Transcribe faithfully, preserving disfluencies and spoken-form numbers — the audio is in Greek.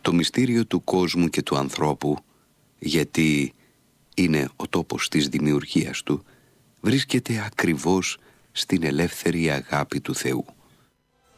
Το μυστήριο του κόσμου και του ανθρώπου, γιατί είναι ο τόπος της δημιουργίας του, βρίσκεται ακριβώς στην ελεύθερη αγάπη του Θεού.